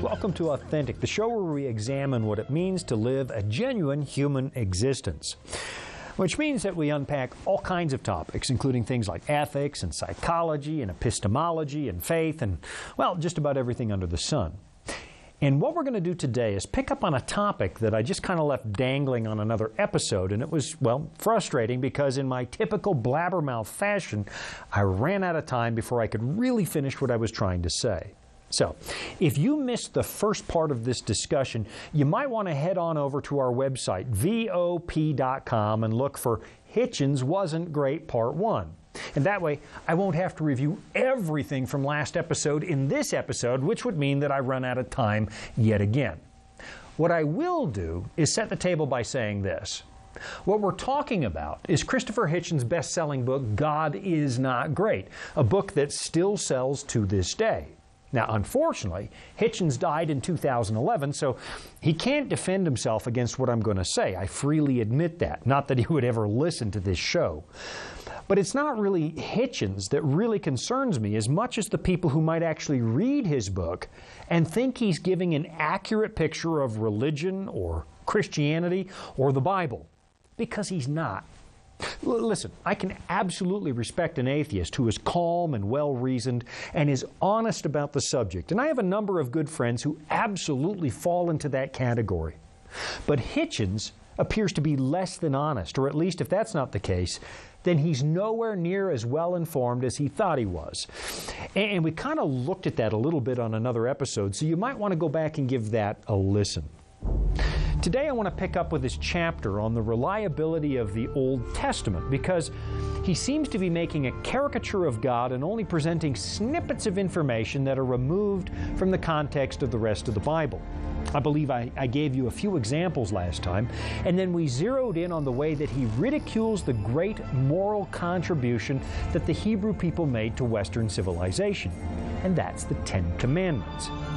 Welcome to Authentic, the show where we examine what it means to live a genuine human existence. Which means that we unpack all kinds of topics, including things like ethics and psychology and epistemology and faith and, well, just about everything under the sun. And what we're going to do today is pick up on a topic that I just kind of left dangling on another episode, and it was, well, frustrating because in my typical blabbermouth fashion, I ran out of time before I could really finish what I was trying to say. So, if you missed the first part of this discussion, you might want to head on over to our website, VOP.com, and look for Hitchens Wasn't Great Part 1. And that way, I won't have to review everything from last episode in this episode, which would mean that I run out of time yet again. What I will do is set the table by saying this. What we're talking about is Christopher Hitchens' best-selling book, God Is Not Great, a book that still sells to this day. Now, unfortunately, Hitchens died in 2011, so he can't defend himself against what I'm going to say. I freely admit that. Not that he would ever listen to this show. But it's not really Hitchens that really concerns me as much as the people who might actually read his book and think he's giving an accurate picture of religion or Christianity or the Bible. Because he's not. Listen, I can absolutely respect an atheist who is calm and well-reasoned and is honest about the subject. And I have a number of good friends who absolutely fall into that category. But Hitchens appears to be less than honest, or at least if that's not the case, then he's nowhere near as well-informed as he thought he was. And we kind of looked at that a little bit on another episode, so you might want to go back and give that a listen. Today I want to pick up with his chapter on the reliability of the Old Testament because he seems to be making a caricature of God and only presenting snippets of information that are removed from the context of the rest of the Bible. I believe I gave you a few examples last time, and then we zeroed in on the way that he ridicules the great moral contribution that the Hebrew people made to Western civilization, and that's the Ten Commandments.